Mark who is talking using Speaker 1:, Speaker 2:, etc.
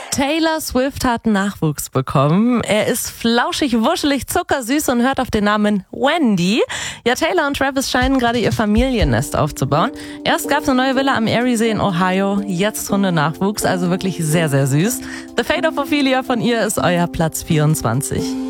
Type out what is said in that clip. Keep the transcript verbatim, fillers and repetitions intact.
Speaker 1: Taylor Swift hat Nachwuchs bekommen. Er ist flauschig, wuschelig, zuckersüß und hört auf den Namen Wendy. Ja, Taylor und Travis scheinen gerade ihr Familiennest aufzubauen. Erst gab es eine neue Villa am Eriesee in Ohio, jetzt Hundenachwuchs, also wirklich sehr, sehr süß. The Fate of Ophelia von ihr ist euer Platz vierundzwanzig.